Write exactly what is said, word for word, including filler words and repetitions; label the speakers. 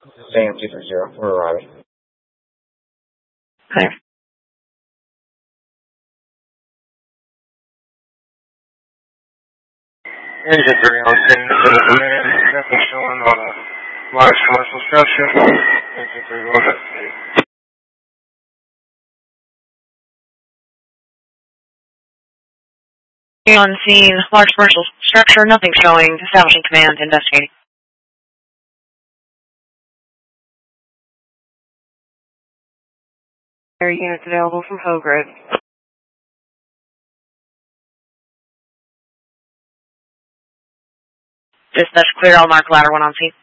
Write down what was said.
Speaker 1: Sam two three zero, we're arriving.
Speaker 2: Clear.
Speaker 3: Engine three on scene for the command. Nothing showing on a large commercial structure. Engine three will investigate.
Speaker 2: On scene, large commercial structure, nothing showing. Establishing command, investigating. Air units available from Hogrid. Dispatch clear, all mark ladder one on scene.